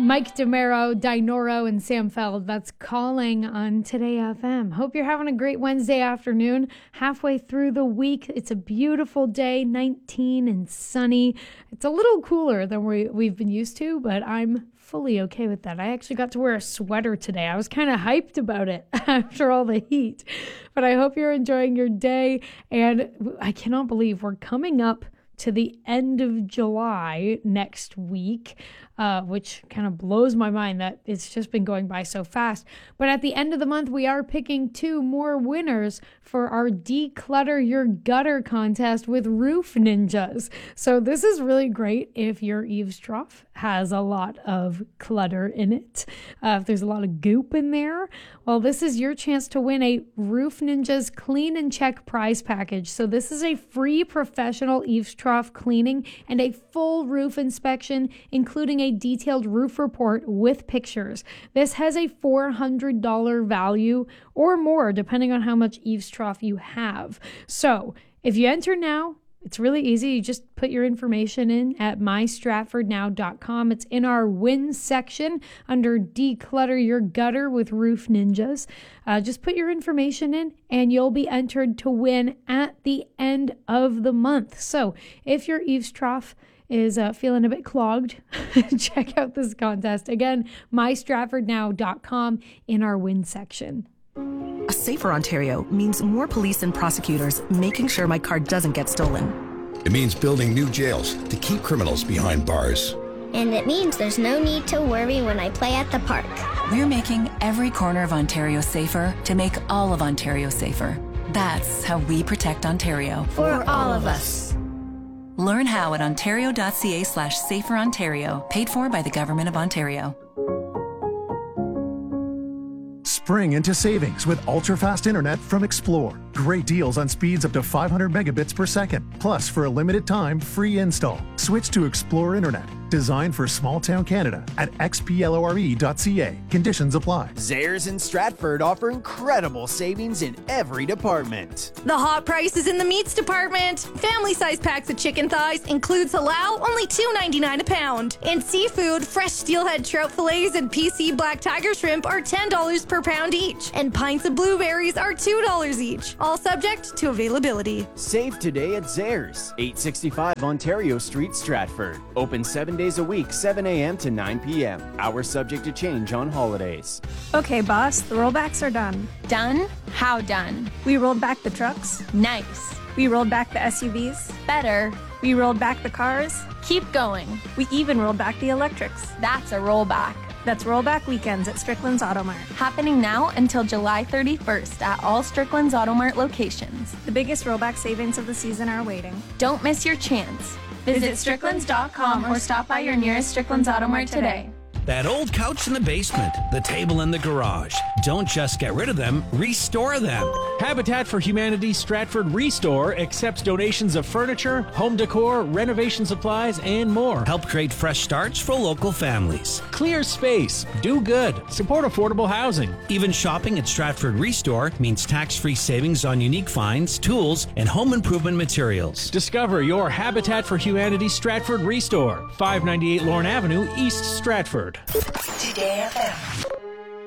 Mike DeMero, Dinoro, and Sam Feld. That's Calling on Today FM. Hope you're having a great Wednesday afternoon. Halfway through the week, it's a beautiful day, 19 and sunny. It's a little cooler than we've been used to, but I'm fully okay with that. I actually got to wear a sweater today. I was kind of hyped about it after all the heat. But I hope you're enjoying your day. And I cannot believe we're coming up to the end of July next week, which kind of blows my mind that it's just been going by so fast. But at the end of the month, we are picking 2 more winners for our Declutter Your Gutter contest with Roof Ninjas. So this is really great if your eaves trough has a lot of clutter in it. If there's a lot of goop in there, well, this is your chance to win a Roof Ninjas Clean and Check prize package. So this is a free professional eaves trough cleaning and a full roof inspection, including a detailed roof report with pictures. This has a $400 value or more, depending on how much eaves trough you have. So if you enter now, it's really easy. You just put your information in at mystratfordnow.com. It's in our win section under Declutter Your Gutter with Roof Ninjas. Just put your information in and you'll be entered to win at the end of the month. So if your eaves trough is feeling a bit clogged, check out this contest. Again, mystratfordnow.com in our win section. A safer Ontario means more police and prosecutors making sure my car doesn't get stolen. It means building new jails to keep criminals behind bars. And it means there's no need to worry when I play at the park. We're making every corner of Ontario safer to make all of Ontario safer. That's how we protect Ontario. For all of us. Learn how at ontario.ca/saferontario, paid for by the Government of Ontario. Spring into savings with ultra-fast internet from Explore. Great deals on speeds up to 500 megabits per second. Plus, for a limited time, free install. Switch to Explore Internet. Designed for small-town Canada at xplore.ca. Conditions apply. Zehrs in Stratford offer incredible savings in every department. The hot prices in the meats department. Family-size packs of chicken thighs includes halal, only $2.99 a pound. And seafood, fresh steelhead trout fillets and PC black tiger shrimp are $10 per pound each. And pints of blueberries are $2 each. All subject to availability. Save today at Zehrs, 865 Ontario Street, Stratford. Open 7 days a week, 7 a.m. to 9 p.m. Hours subject to change on holidays. Okay, boss, the rollbacks are done. Done? How done? We rolled back the trucks. Nice. We rolled back the SUVs. Better. We rolled back the cars. Keep going. We even rolled back the electrics. That's a rollback. That's rollback weekends at Strickland's Automart. Happening now until July 31st at all Strickland's Automart locations. The biggest rollback savings of the season are waiting. Don't miss your chance. Visit stricklands.com or stop by your nearest Strickland's Automart today. That old couch in the basement, the table in the garage. Don't just get rid of them, restore them. Habitat for Humanity Stratford Restore accepts donations of furniture, home decor, renovation supplies, and more. Help create fresh starts for local families. Clear space, do good, support affordable housing. Even shopping at Stratford Restore means tax-free savings on unique finds, tools, and home improvement materials. Discover your Habitat for Humanity Stratford Restore, 598 Lorne Avenue, East Stratford. Today FM.